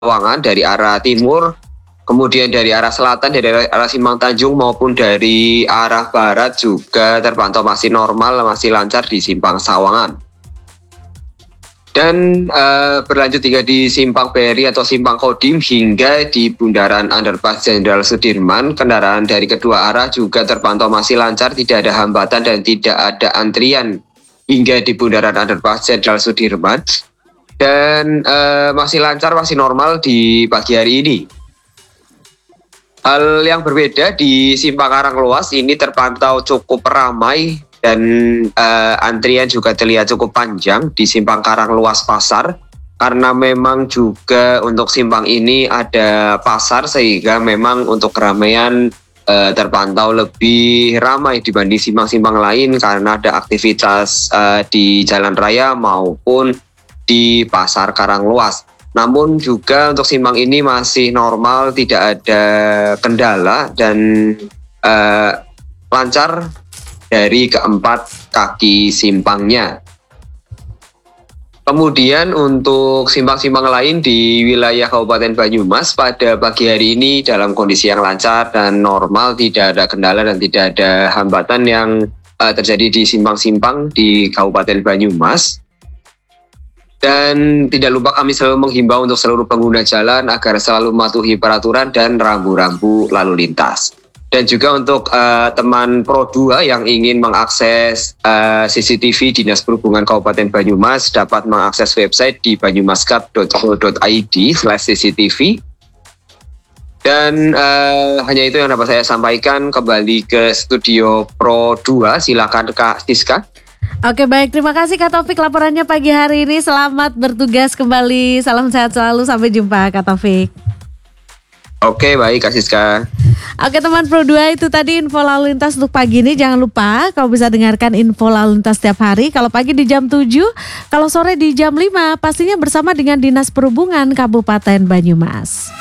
Sawangan dari arah timur, kemudian dari arah selatan, dari arah Simpang Tanjung maupun dari arah barat juga terpantau masih normal, masih lancar di Simpang Sawangan. Dan berlanjut hingga di Simpang Peri atau Simpang Kodim hingga di Bundaran Underpass Jenderal Sudirman, kendaraan dari kedua arah juga terpantau masih lancar, tidak ada hambatan dan tidak ada antrian hingga di Bundaran Underpass Jenderal Sudirman. Dan masih lancar, masih normal di pagi hari ini. Hal yang berbeda di Simpang Karanglewas ini terpantau cukup ramai dan antrian juga terlihat cukup panjang di Simpang Karanglewas Pasar, karena memang juga untuk simpang ini ada pasar sehingga memang untuk keramaian terpantau lebih ramai dibanding simpang-simpang lain karena ada aktivitas di jalan raya maupun di Pasar Karanglewas. Namun juga untuk simpang ini masih normal, tidak ada kendala dan lancar dari keempat kaki simpangnya. Kemudian untuk simpang-simpang lain di wilayah Kabupaten Banyumas pada pagi hari ini dalam kondisi yang lancar dan normal, tidak ada kendala dan tidak ada hambatan yang terjadi di simpang-simpang di Kabupaten Banyumas. Dan tidak lupa kami selalu menghimbau untuk seluruh pengguna jalan agar selalu mematuhi peraturan dan rambu-rambu lalu lintas. Dan juga untuk teman Pro 2 yang ingin mengakses CCTV Dinas Perhubungan Kabupaten Banyumas dapat mengakses website di banyumaskap.co.id/cctv. Dan hanya itu yang dapat saya sampaikan. Kembali ke studio Pro 2, silakan Kak Siska. Oke, baik, terima kasih Kak Taufik laporannya pagi hari ini. Selamat bertugas kembali, salam sehat selalu, sampai jumpa Kak Taufik. Oke, baik Kak Siska. Oke teman Pro 2, itu tadi info lalu lintas untuk pagi ini. Jangan lupa kau bisa dengarkan info lalu lintas setiap hari. Kalau pagi di jam 7, kalau sore di jam 5, pastinya bersama dengan Dinas Perhubungan Kabupaten Banyumas.